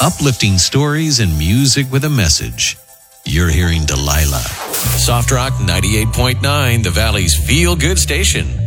Uplifting stories and music with a message. You're hearing Delilah. Soft Rock 98.9, the Valley's feel-good station.